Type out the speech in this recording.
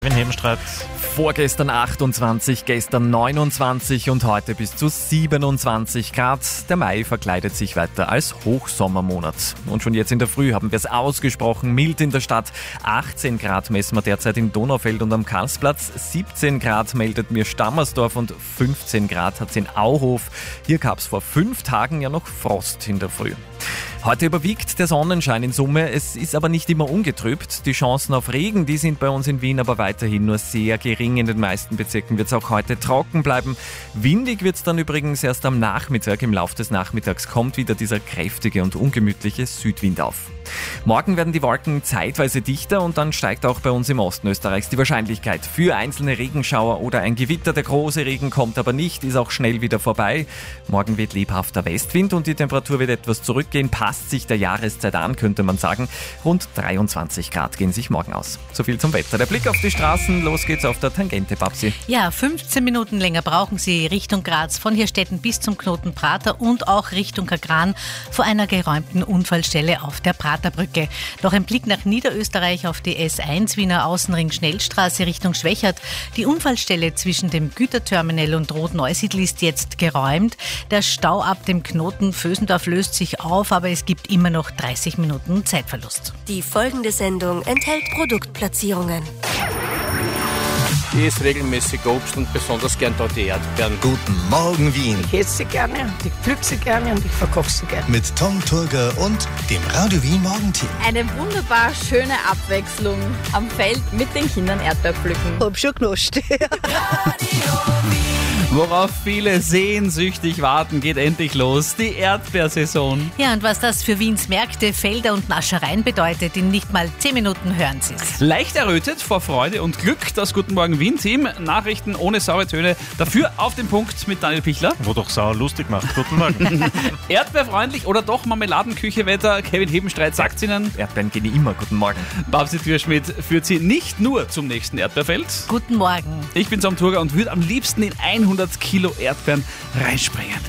Hebenstreit. Vorgestern 28, gestern 29 und heute bis zu 27 Grad. Der Mai verkleidet sich weiter als Hochsommermonat. Und schon jetzt in der Früh haben wir es ausgesprochen mild in der Stadt. 18 Grad messen wir derzeit in Donaufeld und am Karlsplatz. 17 Grad meldet mir Stammersdorf und 15 Grad hat es in Auhof. Hier gab es vor 5 Tagen ja noch Frost in der Früh. Heute überwiegt der Sonnenschein in Summe, es ist aber nicht immer ungetrübt. Die Chancen auf Regen, die sind bei uns in Wien aber weiterhin nur sehr gering. In den meisten Bezirken wird es auch heute trocken bleiben. Windig wird es dann übrigens erst am Nachmittag. Im Laufe des Nachmittags kommt wieder dieser kräftige und ungemütliche Südwind auf. Morgen werden die Wolken zeitweise dichter und dann steigt auch bei uns im Osten Österreichs die Wahrscheinlichkeit für einzelne Regenschauer oder ein Gewitter. Der große Regen kommt aber nicht, ist auch schnell wieder vorbei. Morgen weht lebhafter Westwind und die Temperatur wird etwas zurückgehen. Passt sich der Jahreszeit an, könnte man sagen. Rund 23 Grad gehen sich morgen aus. So viel zum Wetter. Der Blick auf die Straßen, los geht's auf der Tangente, Babsi. Ja, 15 Minuten länger brauchen Sie Richtung Graz, von Hirstetten bis zum Knoten Prater und auch Richtung Kagran vor einer geräumten Unfallstelle auf der Praterbrücke. Noch ein Blick nach Niederösterreich auf die S1 Wiener Außenring Schnellstraße Richtung Schwächert. Die Unfallstelle zwischen dem Güterterminal und Rot-Neusiedl ist jetzt geräumt. Der Stau ab dem Knoten Vösendorf löst sich auf, aber es gibt immer noch 30 Minuten Zeitverlust. Die folgende Sendung enthält Produktplatzierungen. Ich esse regelmäßig Obst und besonders gern da die Erdbeeren. Guten Morgen Wien Ich esse sie gerne und ich pflücke sie gerne und ich verkoche sie gerne. mit Tom Turger und dem Radio Wien Morgenteam. Eine wunderbar schöne Abwechslung am Feld mit den Kindern Erdbeer pflücken. Ich hab schon genascht. Worauf viele sehnsüchtig warten, geht endlich los. Die Erdbeersaison. Ja, und was das für Wiens Märkte, Felder und Naschereien bedeutet, in nicht mal 10 Minuten hören Sie es. Leicht errötet vor Freude und Glück das Guten Morgen Wien-Team. Nachrichten ohne saure Töne. Dafür auf den Punkt mit Daniel Pichler. Wo doch sauer lustig macht. Guten Morgen. Erdbeerfreundlich oder doch Marmeladenküche-Wetter? Kevin Hebenstreit sagt Ihnen. Erdbeeren gehen immer. Guten Morgen. Babsi Türschmidt führt Sie nicht nur zum nächsten Erdbeerfeld. Guten Morgen. Ich bin Tom Turger und würde am liebsten in 100 Kilo Erdbeeren reinspringen.